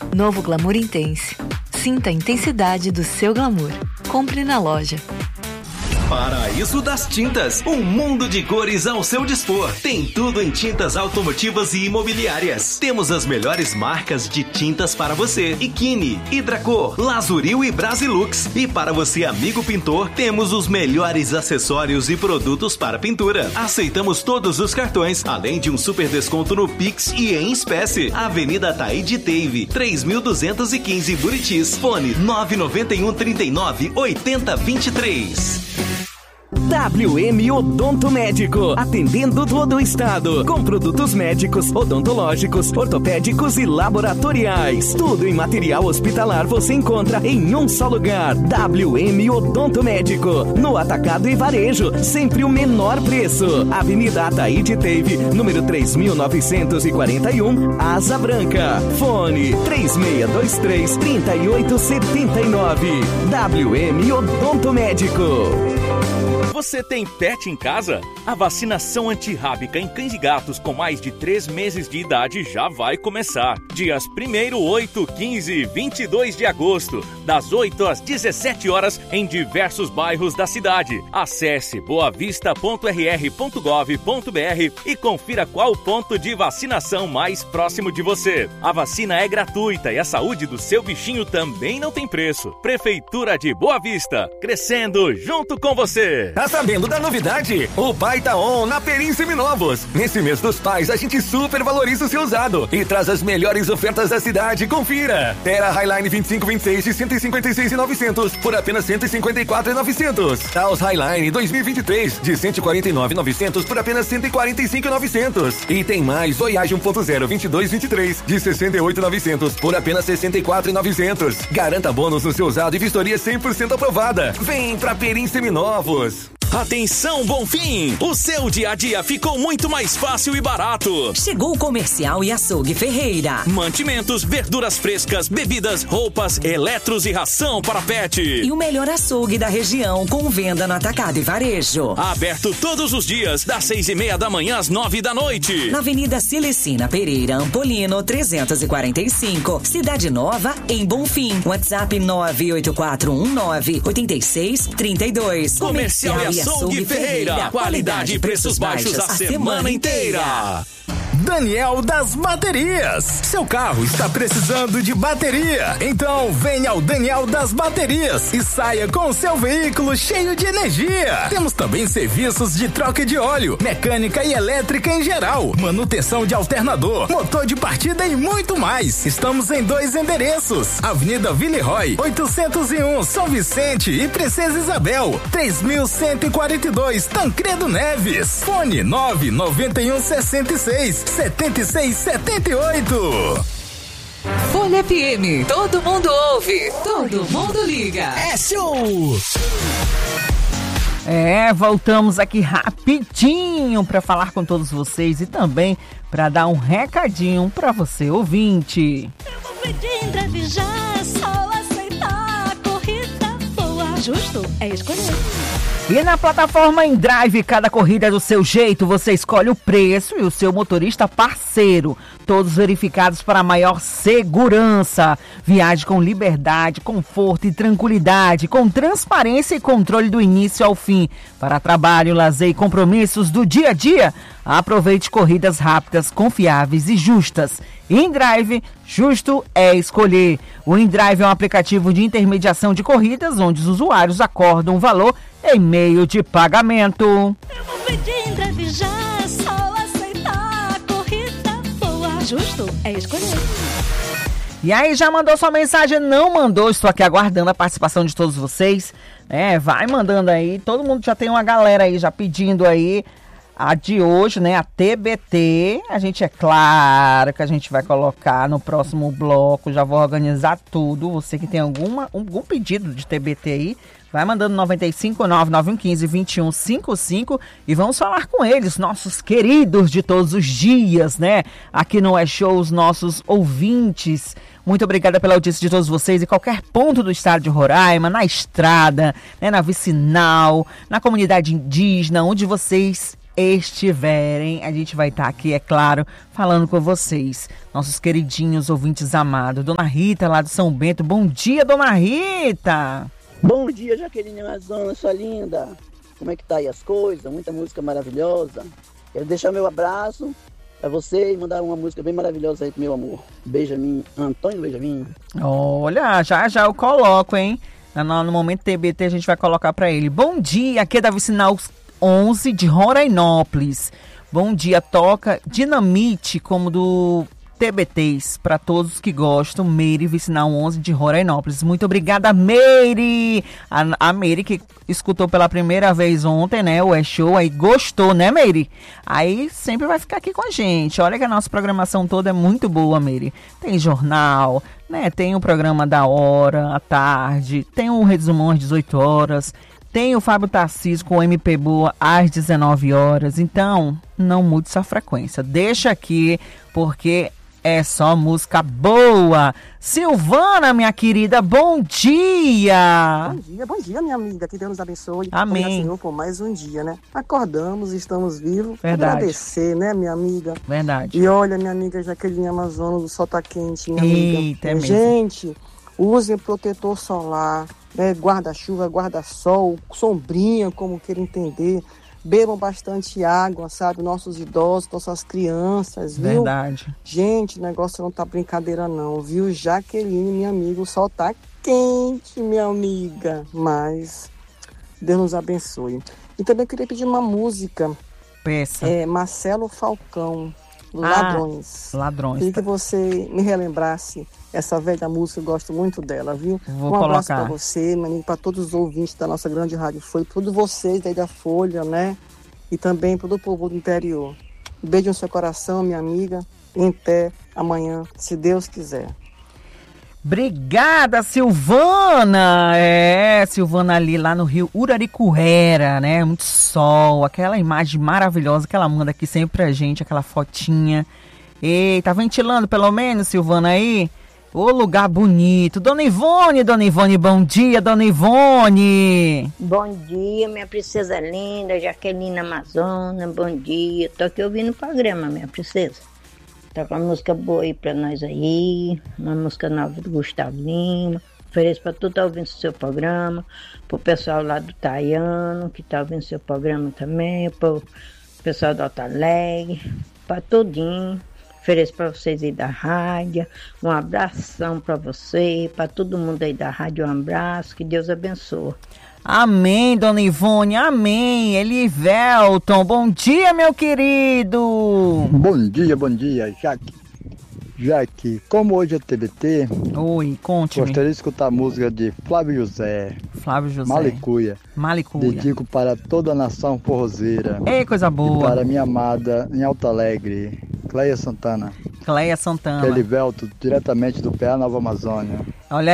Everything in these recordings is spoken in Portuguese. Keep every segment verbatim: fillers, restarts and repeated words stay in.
Novo Glamour Intense. Sinta a intensidade do seu glamour. Compre na loja. Paraíso das Tintas, um mundo de cores ao seu dispor. Tem tudo em tintas automotivas e imobiliárias. Temos as melhores marcas de tintas para você: Ikine, Hidracor, Lazuril e Brasilux. E para você, amigo pintor, temos os melhores acessórios e produtos para pintura. Aceitamos todos os cartões, além de um super desconto no Pix e em espécie. Avenida Taíde Teve, três mil duzentos e quinze, Buritis. Fone nove nove um, trinta e nove, oitenta, vinte e três. W M Odonto Médico, atendendo todo o estado, com produtos médicos, odontológicos, ortopédicos e laboratoriais. Tudo em material hospitalar você encontra em um só lugar. W M Odonto Médico, no atacado e varejo, sempre o menor preço. Avenida Ataíde Teve, número três mil novecentos e quarenta e um, Asa Branca. Fone três seis dois três, três oito sete nove. W M Odonto Médico. Você tem pet em casa? A vacinação antirrábica em cães e gatos com mais de três meses de idade já vai começar. Dias primeiro, oito, quinze e vinte e dois de agosto, das oito às dezessete horas, em diversos bairros da cidade. Acesse boavista ponto r r ponto gov ponto b r e confira qual ponto de vacinação mais próximo de você. A vacina é gratuita e a saúde do seu bichinho também não tem preço. Prefeitura de Boa Vista, crescendo junto com você. Tá sabendo da novidade? O Pai tá on na Perim Seminovos. Nesse mês dos pais, a gente super valoriza o seu usado e traz as melhores ofertas da cidade. Confira! Terra Highline vinte e cinco, vinte e seis de cento e cinquenta e seis mil e novecentos por apenas cento e cinquenta e quatro mil e novecentos. Taos Highline dois mil e vinte e três de cento e quarenta e nove mil e novecentos por apenas cento e quarenta e cinco mil e novecentos. E tem mais Voyage um ponto zero vinte e dois, vinte e três de sessenta e oito mil e novecentos por apenas sessenta e quatro mil e novecentos. Garanta bônus no seu usado e vistoria cem por cento aprovada. Vem pra Perim Seminovos. Atenção, Bonfim! O seu dia a dia ficou muito mais fácil e barato. Chegou o Comercial e Açougue Ferreira. Mantimentos, verduras frescas, bebidas, roupas, eletros e ração para pet. E o melhor açougue da região com venda no atacado e varejo. Aberto todos os dias, das seis e meia da manhã às nove da noite. Na Avenida Celecina Pereira Ampolino, trezentos e quarenta e cinco. Cidade Nova, em Bonfim. WhatsApp nove oito quatro um nove, oito seis três dois. Comercial e Açougue Ferreira, qualidade e preços baixos a semana inteira. Daniel das Baterias. Seu carro está precisando de bateria? Então venha ao Daniel das Baterias e saia com o seu veículo cheio de energia. Temos também serviços de troca de óleo, mecânica e elétrica em geral, manutenção de alternador, motor de partida e muito mais. Estamos em dois endereços: Avenida Villeroy, oitocentos e um, São Vicente e Princesa Isabel, três mil cento e quarenta e dois, Tancredo Neves. Fone nove nove um, sessenta e seis, setenta e seis, setenta e oito. Folha F M, todo mundo ouve, todo mundo liga. É show! É, voltamos aqui rapidinho para falar com todos vocês e também para dar um recadinho para você, ouvinte. Eu vou pedir em breve já, é só aceitar. A corrida boa, justo é escolher. E na plataforma InDrive, cada corrida é do seu jeito, você escolhe o preço e o seu motorista parceiro. Todos verificados para maior segurança. Viaje com liberdade, conforto e tranquilidade, com transparência e controle do início ao fim. Para trabalho, lazer e compromissos do dia a dia, aproveite corridas rápidas, confiáveis e justas. InDrive, justo é escolher. O InDrive é um aplicativo de intermediação de corridas, onde os usuários acordam o valor em meio de pagamento. Eu vou pedir em breve já, é só aceitar. A corrida boa, justo é escolher. E aí, já mandou sua mensagem? Não mandou? Estou aqui aguardando a participação de todos vocês. É, vai mandando aí. Todo mundo já tem uma galera aí já pedindo aí a de hoje, né? A T B T. A gente, é claro que a gente vai colocar no próximo bloco. Já vou organizar tudo. Você que tem alguma, algum pedido de T B T aí, vai mandando nove cinco nove nove um um cinco, dois um cinco cinco e vamos falar com eles, nossos queridos de todos os dias, né? Aqui no É Show, os nossos ouvintes. Muito obrigada pela audiência de todos vocês e qualquer ponto do estado de Roraima, na estrada, né, na vicinal, na comunidade indígena, onde vocês estiverem, a gente vai estar aqui, é claro, falando com vocês, nossos queridinhos ouvintes amados. Dona Rita, lá do São Bento. Bom dia, Dona Rita! Bom dia, Jaqueline Amazonas, sua linda. Como é que tá aí as coisas? Muita música maravilhosa. Quero deixar meu abraço pra você e mandar uma música bem maravilhosa aí pro meu amor. Benjamin, Antônio Benjamin. Olha, já já eu coloco, hein? No, no momento T B T a gente vai colocar pra ele. Bom dia, aqui é da Vicinal onze de Rorainópolis. Bom dia, toca Dinamite como do T B Ts para todos que gostam. Meire, Vicinal onze de Rorainópolis. Muito obrigada, Meire. A, a Meire que escutou pela primeira vez ontem, né? O E-Show, aí gostou, né, Meire? Aí sempre vai ficar aqui com a gente. Olha que a nossa programação toda é muito boa, Meire. Tem jornal, né? Tem o programa da hora, à tarde. Tem o resumão às dezoito horas. Tem o Fábio Tarcísio com o M P Boa às dezenove horas. Então, não mude sua frequência. Deixa aqui, porque é só música boa. Silvana, minha querida, bom dia! Bom dia, bom dia, minha amiga. Que Deus nos abençoe. Amém. Obrigado, Senhor, por mais um dia, né? Acordamos, estamos vivos. Verdade. Agradecer, né, minha amiga? Verdade. E olha, minha amiga Jaqueline Amazonas, o sol tá quente, minha Eita, amiga. é mesmo. Gente, usem protetor solar, né? Guarda-chuva, guarda-sol, sombrinha, como queira entender. Bebam bastante água, sabe? Nossos idosos, nossas crianças, viu? Verdade. Gente, o negócio não tá brincadeira não, viu? Jaqueline, minha amiga, o sol tá quente, minha amiga. Mas Deus nos abençoe. E também queria pedir uma música. Peça. É Marcelo Falcão, Ladrões. Ah, Ladrões. Queria que você me relembrasse essa velha música, eu gosto muito dela, viu? Vou um abraço colocar. pra você, meu amigo, pra todos os ouvintes da nossa grande rádio Folha, todos vocês aí da Folha, né? E também para o povo do interior. Um beijo no seu coração, minha amiga, e até amanhã, se Deus quiser. Obrigada, Silvana! É, Silvana ali lá no Rio Uraricuera, né? Muito sol, aquela imagem maravilhosa que ela manda aqui sempre pra gente, aquela fotinha. Ei, tá ventilando pelo menos, Silvana, aí? Ô, lugar bonito. Dona Ivone, Dona Ivone, bom dia, Dona Ivone. Bom dia, minha princesa linda, Jaqueline Amazonas, bom dia. Tô aqui ouvindo o programa, minha princesa. Tá com uma música boa aí pra nós aí, uma música nova do Gustavo Lima. Ofereço pra tu tá ouvindo o seu programa, pro pessoal lá do Taiano, que tá ouvindo o seu programa também, pro pessoal do Alto Alegre, pra tudinho. Ofereço para vocês aí da rádio, um abração para você, para todo mundo aí da rádio, um abraço, que Deus abençoe. Amém, Dona Ivone, amém. Elivelton, bom dia, meu querido. Bom dia, bom dia, Jaque. Jaque, como hoje é T B T, Oi, conte-me. Gostaria de escutar a música de Flávio José. Flávio José. Malicuia. Malicuia. Dedico para toda a nação forrozeira. Ei, coisa boa. E para minha amada em Alto Alegre, Cleia Santana. Cleia Santana. Elivelto, diretamente do P A Nova Amazônia. Olha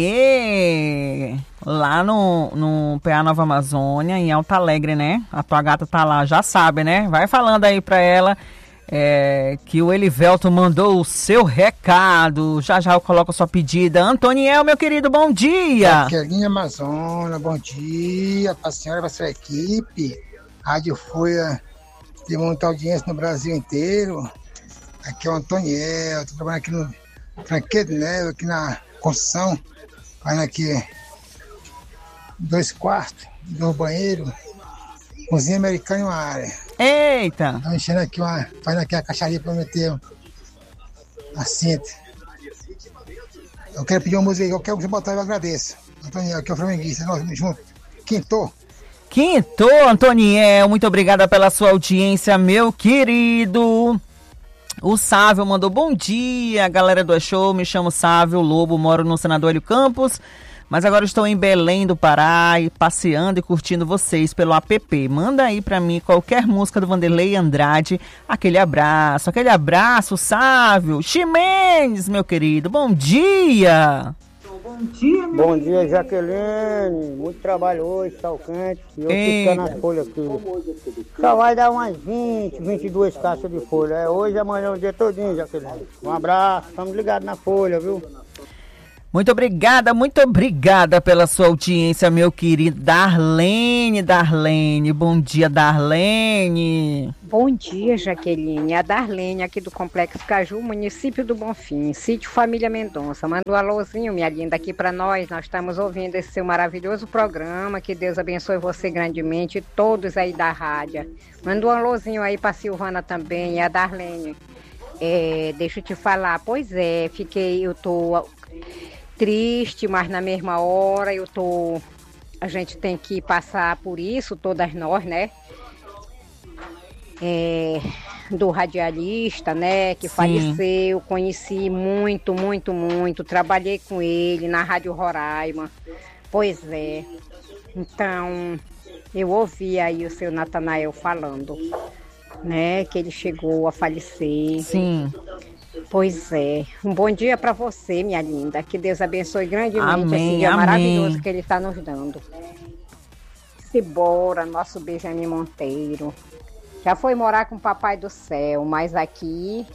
aí, lá no, no P A Nova Amazônia, em Alto Alegre, né? A tua gata tá lá, já sabe, né? Vai falando aí pra ela. É, que o Elivelto mandou o seu recado. Já já eu coloco a sua pedida. Antoniel, meu querido, bom dia. Jaqueline Amazonas, bom dia para a senhora e para a sua equipe. Rádio Folha de muita audiência no Brasil inteiro. Aqui é o Antoniel, estou trabalhando aqui no Franqueiro de Neve, aqui na construção, fazendo aqui dois quartos, dois banheiros, cozinha americana e uma área. Eita! Estou enchendo aqui uma, fazendo aqui a caixaria para meter a cinta. Eu quero pedir uma música aí, qualquer um que você botar eu agradeço. Antoniel, aqui é o flamenguista, nós juntos. Quinto. Quinto, Antoniel, muito obrigada pela sua audiência, meu querido. O Sávio mandou bom dia, galera do E-Show, me chamo Sávio Lobo, moro no Senador Hélio Campos, mas agora estou em Belém do Pará e passeando e curtindo vocês pelo app. Manda aí pra mim qualquer música do Vanderlei Andrade, aquele abraço, aquele abraço, Sávio. Ximenes, meu querido, bom dia. Bom dia, meu Bom dia, Jaqueline. Muito trabalho hoje, salcante. E eu fico na folha aqui. Só vai dar umas vinte, vinte e duas caixas de folha. É hoje, amanhã, o dia todinho, Jaqueline. Um abraço, estamos ligados na folha, viu? Muito obrigada, muito obrigada pela sua audiência, meu querido Darlene, Darlene. Bom dia, Darlene. Bom dia, Jaqueline. A Darlene aqui do Complexo Caju, município do Bonfim, sítio Família Mendonça. Manda um alôzinho, minha linda, aqui para nós. Nós estamos ouvindo esse seu maravilhoso programa. Que Deus abençoe você grandemente e todos aí da rádio. Manda um alôzinho aí para Silvana também e a Darlene. É, deixa eu te falar, pois é, fiquei, eu tô triste, mas na mesma hora eu tô, a gente tem que passar por isso, todas nós, né? É, do radialista, né, que Sim. faleceu, conheci muito, muito, muito, trabalhei com ele na Rádio Roraima, pois é, então eu ouvi aí o seu Natanael falando, né, que ele chegou a falecer. Sim. Pois é. Um bom dia para você, minha linda. Que Deus abençoe grandemente amém, esse dia amém. maravilhoso que Ele está nos dando. Cibora, nosso Benjamin Monteiro. Já foi morar com o Papai do Céu, mas aqui,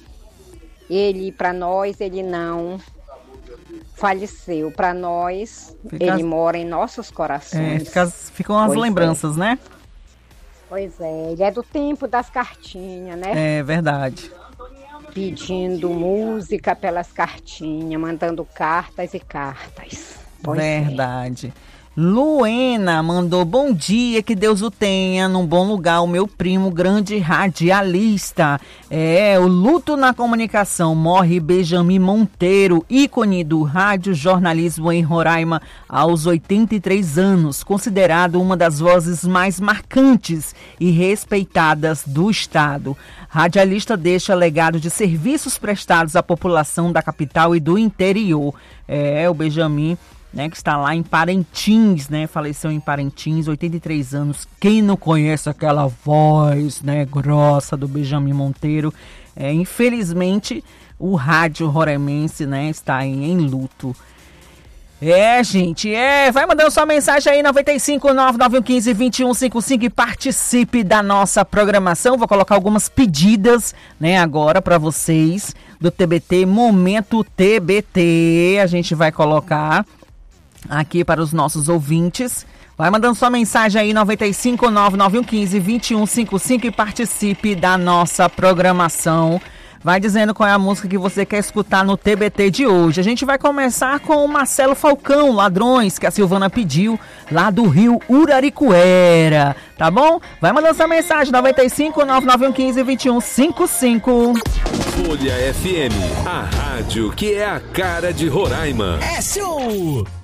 ele, para nós, ele não faleceu. Para nós, fica... ele mora em nossos corações. É, fica, ficam as pois lembranças, é. né? Pois é, ele é do tempo das cartinhas, né? É verdade. Pedindo música pelas cartinhas, mandando cartas e cartas. Pois verdade. É. Luena mandou bom dia, que Deus o tenha num bom lugar, o meu primo, grande radialista. É, o luto na comunicação, morre Benjamin Monteiro, ícone do rádio jornalismo em Roraima, aos oitenta e três anos, considerado uma das vozes mais marcantes e respeitadas do estado. Radialista deixa legado de serviços prestados à população da capital e do interior. É, o Benjamin, né, que está lá em Parintins, né, faleceu em Parintins, oitenta e três anos. Quem não conhece aquela voz, né, grossa do Benjamin Monteiro, é, infelizmente o rádio roraimense, né, está em, em luto. É, gente, é, vai mandando sua mensagem aí, nove cinco nove nove um um cinco, dois um cinco cinco, e participe da nossa programação. Vou colocar algumas pedidas, né, agora para vocês do T B T, Momento T B T, a gente vai colocar aqui para os nossos ouvintes. Vai mandando sua mensagem aí, nove cinco nove nove um um cinco, dois um cinco cinco, e participe da nossa programação. Vai dizendo qual é a música que você quer escutar no T B T de hoje. A gente vai começar com o Marcelo Falcão, Ladrões, que a Silvana pediu, lá do Rio Uraricuera, tá bom? Vai mandando sua mensagem, nove cinco nove nove um um cinco, dois um cinco cinco. Folha F M, a rádio que é a cara de Roraima. É show!